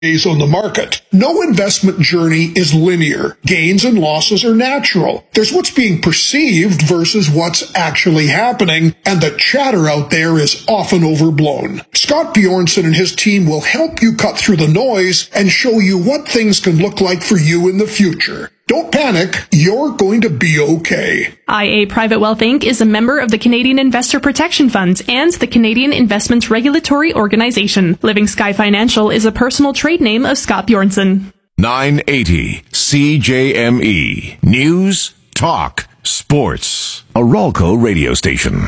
days on the market. No investment journey is linear. Gains and losses are natural. There's what's being perceived versus what's actually happening, and the chatter out there is often overblown. Scott Bjornson and his team will help you cut through the noise and show you what things can look like for you in the future. Don't panic, you're going to be okay. IA Private Wealth Inc. is a member of the Canadian Investor Protection Fund and the Canadian Investments Regulatory Organization. Living Sky Financial is a personal trade name of Scott Bjornson. 980 CJME. News, talk, sports. A Ralco radio station.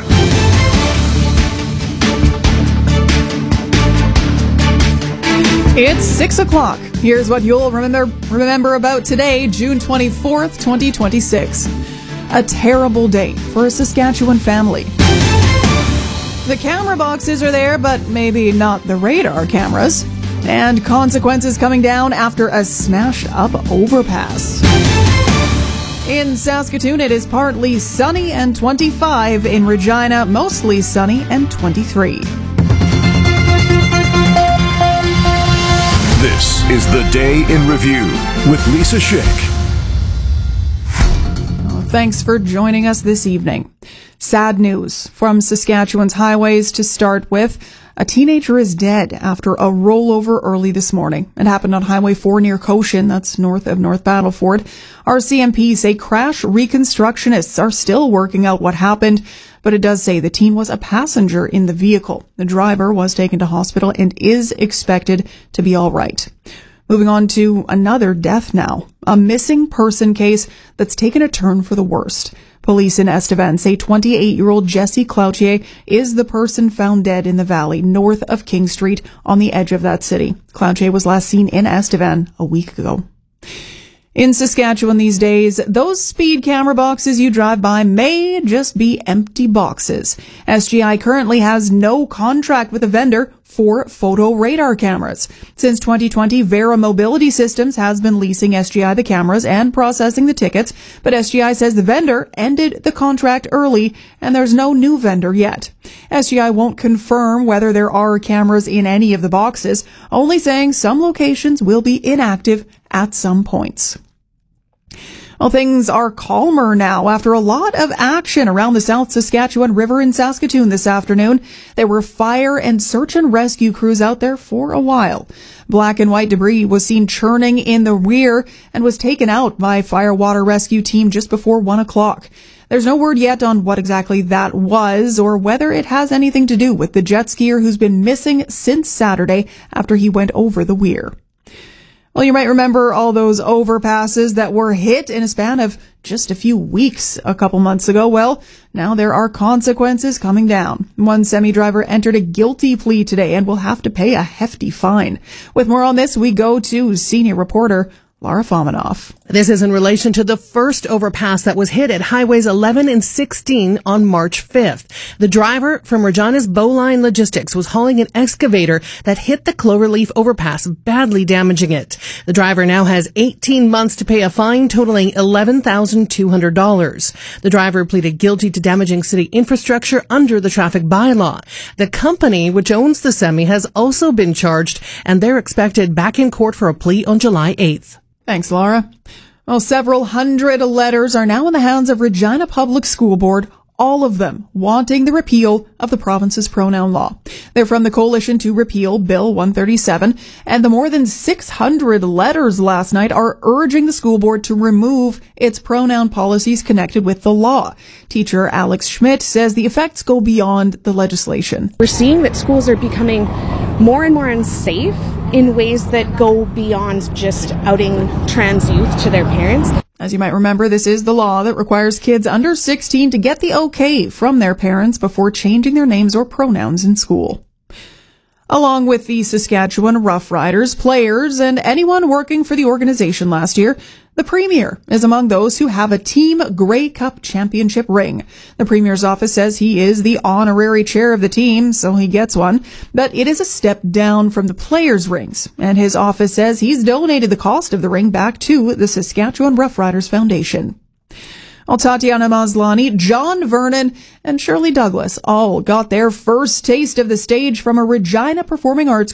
It's 6 o'clock. Here's what you'll remember about today, June 24th, 2026. A terrible day for a Saskatchewan family. The camera boxes are there, but maybe not the radar cameras. And consequences coming down after a smashed-up overpass. In Saskatoon, it is partly sunny and 25. In Regina, mostly sunny and 23. This is the Day in Review with Lisa Schick. Thanks for joining us this evening. Sad news from Saskatchewan's highways to start with. A teenager is dead after a rollover early this morning. It happened on Highway 4 near Cochin, that's north of North Battleford. RCMP say crash reconstructionists are still working out what happened, but it does say the teen was a passenger in the vehicle. The driver was taken to hospital and is expected to be all right. Moving on to another death now. A missing person case that's taken a turn for the worst. Police in Estevan say 28-year-old Jesse Cloutier is the person found dead in the valley north of King Street on the edge of that city. Cloutier was last seen in Estevan a week ago. In Saskatchewan these days, those speed camera boxes you drive by may just be empty boxes. SGI currently has no contract with a vendor for photo radar cameras. Since 2020, Vera Mobility Systems has been leasing SGI the cameras and processing the tickets, but SGI says the vendor ended the contract early and there's no new vendor yet. SGI won't confirm whether there are cameras in any of the boxes, only saying some locations will be inactive at some points. Well, things are calmer now after a lot of action around the South Saskatchewan River in Saskatoon this afternoon. There were fire and search and rescue crews out there for a while. Black and white debris was seen churning in the rear and was taken out by fire water rescue team just before 1 o'clock. There's no word yet on what exactly that was or whether it has anything to do with the jet skier who's been missing since Saturday after he went over the weir. Well, you might remember all those overpasses that were hit in a span of just a few weeks a couple months ago. Well, now there are consequences coming down. One semi-driver entered a guilty plea today and will have to pay a hefty fine. With more on this, we go to senior reporter Laura Fominoff. This is in relation to the first overpass that was hit at highways 11 and 16 on March 5th. The driver from Regina's Bowline Logistics was hauling an excavator that hit the Cloverleaf overpass, badly damaging it. The driver now has 18 months to pay a fine totaling $11,200. The driver pleaded guilty to damaging city infrastructure under the traffic bylaw. The company, which owns the semi, has also been charged, and they're expected back in court for a plea on July 8th. Thanks, Laura. Well, several hundred letters are now in the hands of Regina Public School Board, all of them wanting the repeal of the province's pronoun law. They're from the Coalition to Repeal Bill 137, and the more than 600 letters last night are urging the school board to remove its pronoun policies connected with the law. Teacher Alex Schmidt says the effects go beyond the legislation. We're seeing that schools are becoming more and more unsafe in ways that go beyond just outing trans youth to their parents. As you might remember, this is the law that requires kids under 16 to get the okay from their parents before changing their names or pronouns in school. Along with the Saskatchewan Roughriders, players, and anyone working for the organization last year, the Premier is among those who have a Team Grey Cup championship ring. The Premier's office says he is the honorary chair of the team, so he gets one, but it is a step down from the players' rings, and his office says he's donated the cost of the ring back to the Saskatchewan Roughriders Foundation. Well, Tatiana Maslany, John Vernon, and Shirley Douglas all got their first taste of the stage from a Regina performing arts group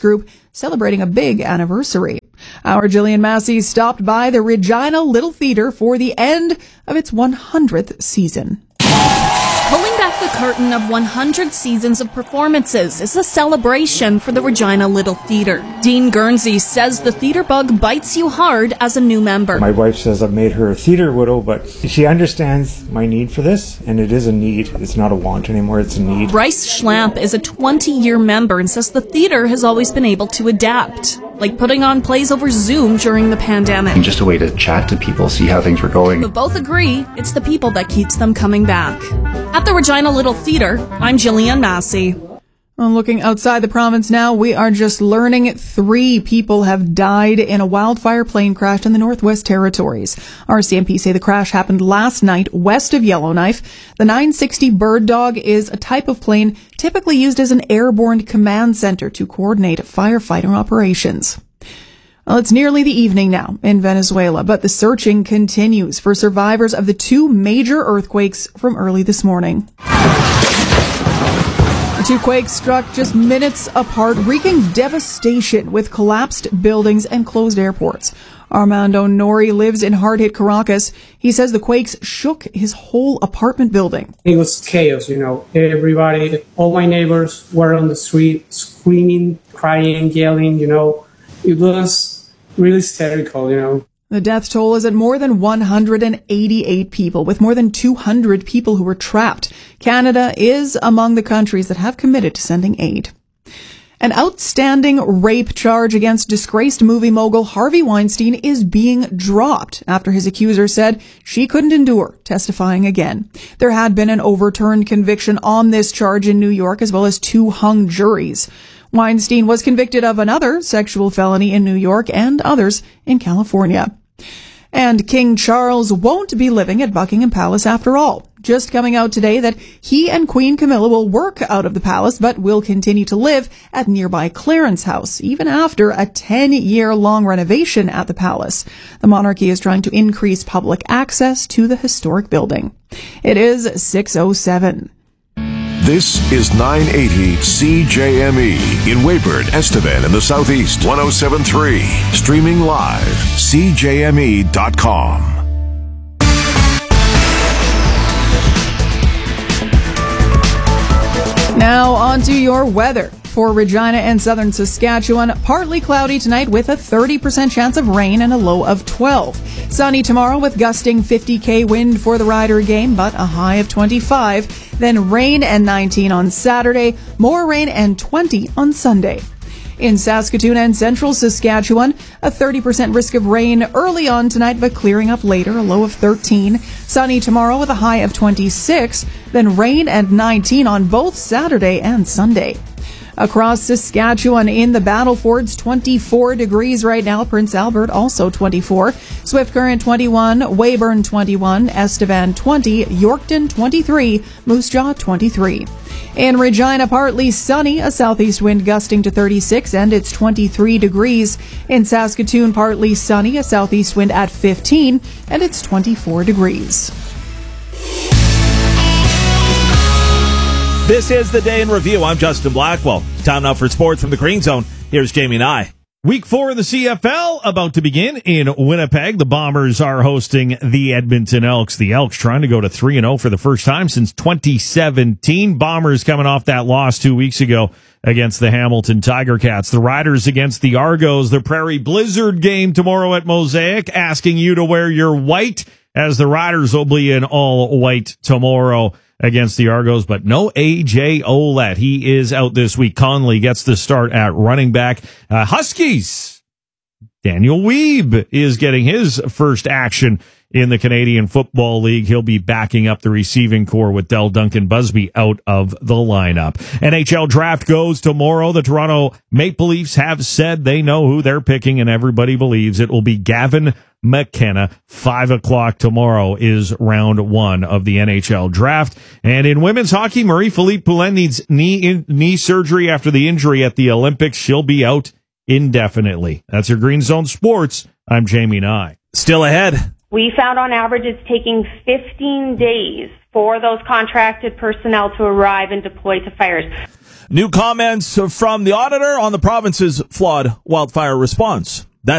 celebrating a big anniversary. Our Jillian Massey stopped by the Regina Little Theatre for the end of its 100th season. Pulling back the curtain of 100 seasons of performances is a celebration for the Regina Little Theatre. Dean Guernsey says the theatre bug bites you hard as a new member. My wife says I've made her a theatre widow, but she understands my need for this, and it is a need. It's not a want anymore, it's a need. Bryce Schlamp is a 20-year member and says the theatre has always been able to adapt, like putting on plays over Zoom during the pandemic. And just a way to chat to people, see how things were going. But both agree it's the people that keeps them coming back. At the Regina Little Theatre, I'm Jillian Massey. Well, looking outside the province now, we are just learning 3 people have died in a wildfire plane crash in the Northwest Territories. RCMP say the crash happened last night west of Yellowknife. The 960 Bird Dog is a type of plane typically used as an airborne command center to coordinate firefighting operations. Well, it's nearly the evening now in Venezuela, but the searching continues for survivors of the 2 major earthquakes from early this morning. The 2 quakes struck just minutes apart, wreaking devastation with collapsed buildings and closed airports. Armando Nori lives in hard-hit Caracas. He says the quakes shook his whole apartment building. It was chaos, Everybody, all my neighbors were on the street screaming, crying, yelling, It was really hysterical, The death toll is at more than 188 people, with more than 200 people who were trapped. Canada is among the countries that have committed to sending aid. An outstanding rape charge against disgraced movie mogul Harvey Weinstein is being dropped after his accuser said she couldn't endure testifying again. There had been an overturned conviction on this charge in New York, as well as 2 hung juries. Weinstein was convicted of another sexual felony in New York and others in California. And King Charles won't be living at Buckingham Palace after all. Just coming out today that he and Queen Camilla will work out of the palace, but will continue to live at nearby Clarence House, even after a 10-year-long renovation at the palace. The monarchy is trying to increase public access to the historic building. It is 6:07. This is 980 CJME in Weyburn, Estevan, in the Southeast. 107.3. Streaming live. CJME.com. Now on to your weather. For Regina and southern Saskatchewan, partly cloudy tonight with a 30% chance of rain and a low of 12. Sunny tomorrow with gusting 50k wind for the Rider game, but a high of 25. Then rain and 19 on Saturday, more rain and 20 on Sunday. In Saskatoon and central Saskatchewan, a 30% risk of rain early on tonight, but clearing up later, a low of 13. Sunny tomorrow with a high of 26. Then rain and 19 on both Saturday and Sunday. Across Saskatchewan in the Battlefords, 24 degrees right now. Prince Albert also 24. Swift Current 21. Weyburn 21. Estevan 20. Yorkton 23. Moose Jaw 23. In Regina, partly sunny, a southeast wind gusting to 36, and it's 23 degrees. In Saskatoon, partly sunny, a southeast wind at 15, and it's 24 degrees. This is the Day in Review. I'm Justin Blackwell. It's time now for sports from the Green Zone. Here's Jamie Nye. Week 4 of the CFL about to begin in Winnipeg. The Bombers are hosting the Edmonton Elks. The Elks trying to go to 3-0 for the first time since 2017. Bombers coming off that loss 2 weeks ago against the Hamilton Tiger Cats. The Riders against the Argos. The Prairie Blizzard game tomorrow at Mosaic, asking you to wear your white, as the Riders will be in all white tomorrow against the Argos, but no A.J. Ouellette. He is out this week. Conley gets the start at running back. Huskies, Daniel Weeb is getting his first action in the Canadian Football League. He'll be backing up the receiving core with Del Duncan Busby out of the lineup. NHL draft goes tomorrow. The Toronto Maple Leafs have said they know who they're picking, and everybody believes it will be Gavin McKenna. 5:00 tomorrow is round 1 of the NHL draft. And in women's hockey, Marie-Philippe Poulin needs knee surgery after the injury at the Olympics. She'll be out indefinitely. That's your Green Zone Sports. I'm Jamie Nye. Still ahead. We found on average it's taking 15 days for those contracted personnel to arrive and deploy to fires. New comments from the auditor on the province's flawed wildfire response.